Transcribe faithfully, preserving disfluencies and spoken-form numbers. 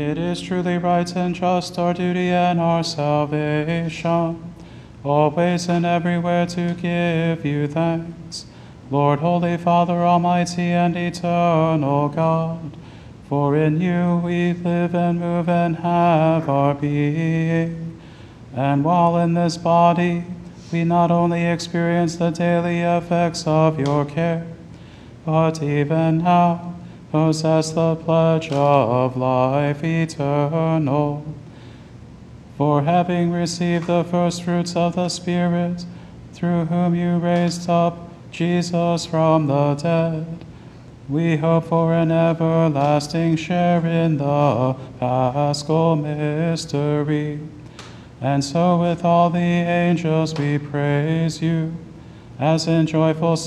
It is truly right and just, our duty and our salvation, always and everywhere to give you thanks, Lord, Holy Father, Almighty and Eternal God. For in you we live and move and have our being. And while in this body, we not only experience the daily effects of your care, but even now possess the pledge of life eternal. For having received the first fruits of the Spirit, through whom you raised up Jesus from the dead, we hope for an everlasting share in the Paschal mystery. And so with all the angels we praise you, as in joyful